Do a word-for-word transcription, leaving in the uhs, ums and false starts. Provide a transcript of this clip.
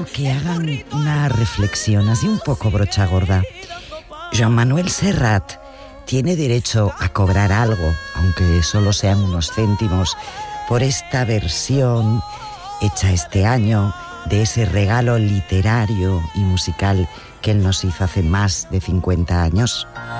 que hagan una reflexión así un poco brocha gorda. Joan Manuel Serrat tiene derecho a cobrar algo, aunque solo sean unos céntimos, por esta versión hecha este año de ese regalo literario y musical que él nos hizo hace más de cincuenta años.